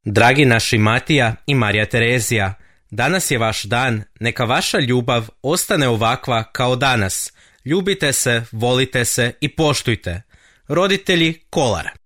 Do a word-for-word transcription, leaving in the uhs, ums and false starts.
Dragi naši Matija i Marija Terezija, danas je vaš dan, neka vaša ljubav ostane ovakva kao danas. Ljubite se, volite se i poštujte. Roditelji Kolar.